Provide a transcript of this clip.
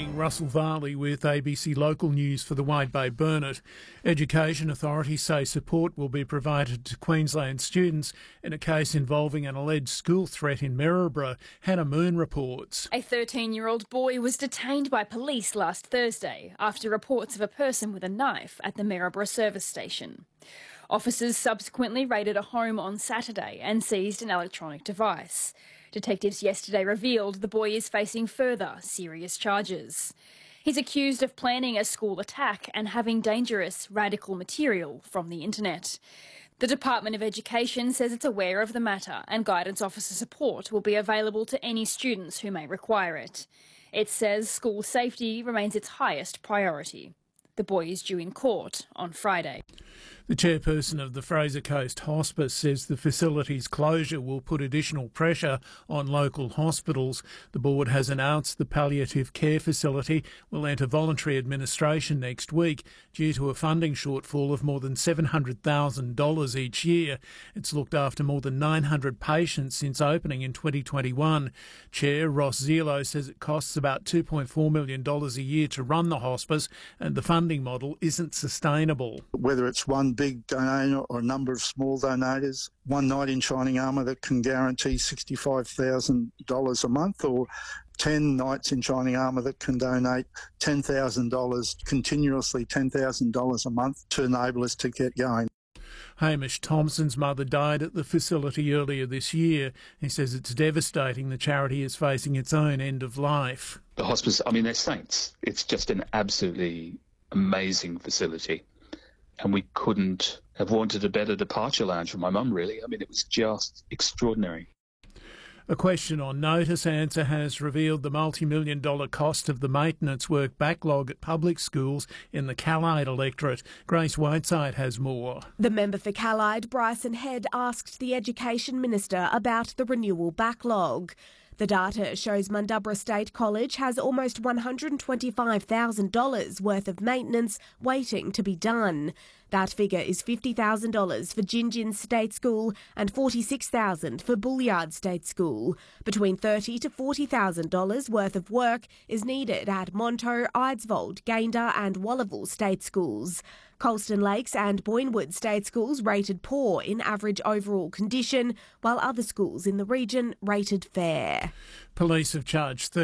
morning, Russell Varley with ABC Local News for the Wide Bay Burnett. Education authorities say support will be provided to Queensland students in a case involving an alleged school threat in Maryborough. Hannah Moon reports. A 13-year-old boy was detained by police last Thursday after reports of a person with a knife at the Maryborough service station. Officers subsequently raided a home on Saturday and seized an electronic device. Detectives yesterday revealed the boy is facing further serious charges. He's accused of planning a school attack and having dangerous radical material from the internet. The Department of Education says it's aware of the matter and guidance officer support will be available to any students who may require it. It says school safety remains its highest priority. The boy is due in court on Friday. The chairperson of the Fraser Coast Hospice says the facility's closure will put additional pressure on local hospitals. The board has announced the palliative care facility will enter voluntary administration next week due to a funding shortfall of more than $700,000 each year. It's looked after more than 900 patients since opening in 2021. Chair Ross Zelo says it costs about $2.4 million a year to run the hospice and the funding model isn't sustainable. Whether it's one big donor or a number of small donators, one knight in shining armour that can guarantee $65,000 a month, or 10 knights in shining armour that can donate $10,000 continuously, $10,000 a month to enable us to get going. Hamish Thompson's mother died at the facility earlier this year. He says it's devastating the charity is facing its own end of life. The hospice, they're saints. It's just an absolutely amazing facility. And we couldn't have wanted a better departure lounge for my mum, really. It was just extraordinary. A question on notice answer has revealed the multi-million-dollar cost of the maintenance work backlog at public schools in the Callide electorate. Grace Whiteside has more. The member for Callide, Bryson Head, asked the Education Minister about the renewal backlog. The data shows Mundubbera State College has almost $125,000 worth of maintenance waiting to be done. That figure is $50,000 for Gingin State School and $46,000 for Bullyard State School. Between $30,000 to $40,000 worth of work is needed at Monto, Eidsvold, Gayndah and Wallaville State Schools. Colston Lakes and Boynewood State Schools rated poor in average overall condition, while other schools in the region rated fair. Police have charged